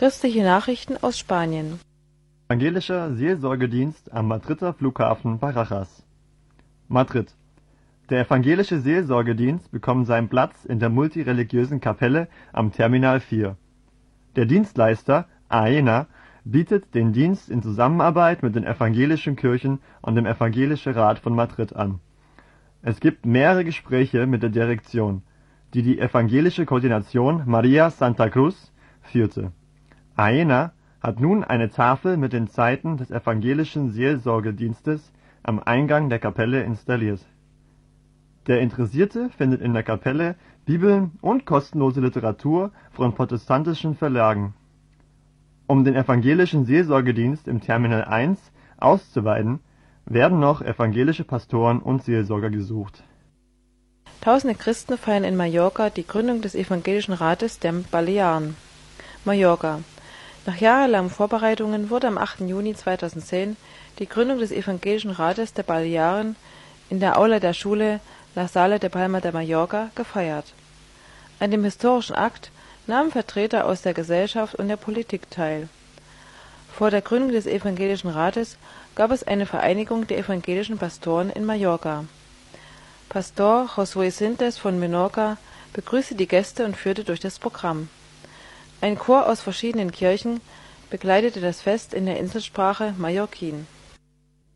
Christliche Nachrichten aus Spanien. Evangelischer Seelsorgedienst am Madrider Flughafen Barajas. Madrid. Der evangelische Seelsorgedienst bekommt seinen Platz in der multireligiösen Kapelle am Terminal 4. Der Dienstleister, AENA, bietet den Dienst in Zusammenarbeit mit den evangelischen Kirchen und dem Evangelischen Rat von Madrid an. Es gibt mehrere Gespräche mit der Direktion, die die evangelische Koordination María Santa Cruz führte. AENA hat nun eine Tafel mit den Zeiten des evangelischen Seelsorgedienstes am Eingang der Kapelle installiert. Der Interessierte findet in der Kapelle Bibeln und kostenlose Literatur von protestantischen Verlagen. Um den evangelischen Seelsorgedienst im Terminal 1 auszuweiten, werden noch evangelische Pastoren und Seelsorger gesucht. Tausende Christen feiern in Mallorca die Gründung des Evangelischen Rates der Balearen. Mallorca. Nach jahrelangen Vorbereitungen wurde am 8. Juni 2010 die Gründung des Evangelischen Rates der Balearen in der Aula der Schule La Sala de Palma de Mallorca gefeiert. An dem historischen Akt nahmen Vertreter aus der Gesellschaft und der Politik teil. Vor der Gründung des Evangelischen Rates gab es eine Vereinigung der evangelischen Pastoren in Mallorca. Pastor Josué Sintes von Menorca begrüßte die Gäste und führte durch das Programm. Ein Chor aus verschiedenen Kirchen begleitete das Fest in der Inselsprache Mallorquin.